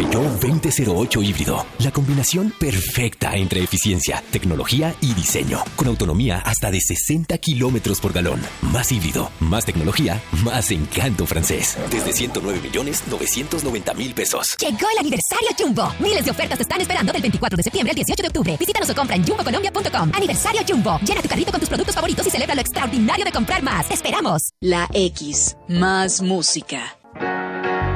Peugeot 2008 híbrido. La combinación perfecta entre eficiencia, tecnología y diseño. Con autonomía hasta de 60 kilómetros por galón. Más híbrido, más tecnología, más encanto francés. Desde 109.990.000 pesos. Llegó el aniversario Jumbo. Miles de ofertas te están esperando del 24 de septiembre al 18 de octubre. Visítanos o compra en jumbocolombia.com. Aniversario Jumbo. Llena tu carrito con tus productos favoritos y celebra lo extraordinario de comprar más. ¡Te esperamos! La X, más música.